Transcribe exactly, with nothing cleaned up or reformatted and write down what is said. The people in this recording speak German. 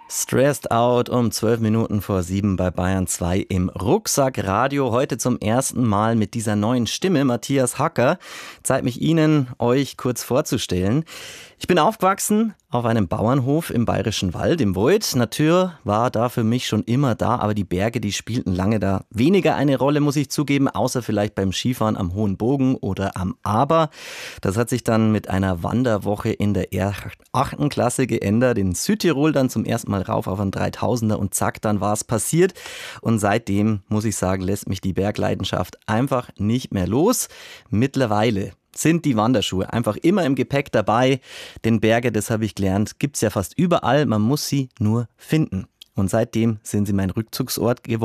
Stressed Out um zwölf Minuten vor sieben bei Bayern zwei im Rucksackradio. Heute zum ersten Mal mit dieser neuen Stimme, Matthias Hacker. Zeit mich Ihnen, euch kurz vorzustellen. Ich bin aufgewachsen auf einem Bauernhof im Bayerischen Wald, im Voit. Natur war da für mich schon immer da, aber die Berge, die spielten lange da weniger eine Rolle, muss ich zugeben, außer vielleicht beim Skifahren am Hohen Bogen oder am Aber. Das hat sich dann mit einer Wanderwoche in der achten Klasse geändert, in Südtirol dann zum ersten Mal rauf auf einen dreitausender und zack, dann war es passiert. Und seitdem, muss ich sagen, lässt mich die Bergleidenschaft einfach nicht mehr los. Mittlerweile sind die Wanderschuhe einfach immer im Gepäck dabei. Denn Berge, das habe ich gelernt, gibt es ja fast überall. Man muss sie nur finden. Und seitdem sind sie mein Rückzugsort geworden.